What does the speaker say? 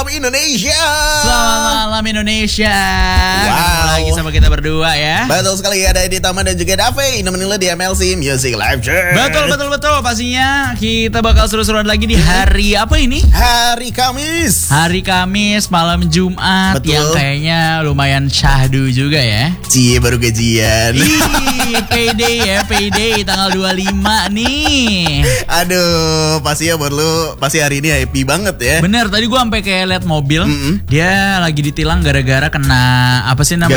malam Indonesia. Selamat malam Indonesia. Wow. Lagi sama kita berdua ya. Betul sekali, ada Edi Tama dan juga Dave nemenin lo di MLC Music Live Show. Betul. Pastinya kita bakal seru-seruan lagi di hari apa ini? Hari Kamis. Hari Kamis, malam Jumat. Betul. Yang kayaknya lumayan syahdu juga ya. Cie, baru gajian. Ih, payday tanggal 25 nih. Aduh, pasti ya buat lo, pasti hari ini happy banget ya. Bener, tadi gua sampai kayak liat mobil, dia lagi ditilang gara-gara kena apa sih namanya?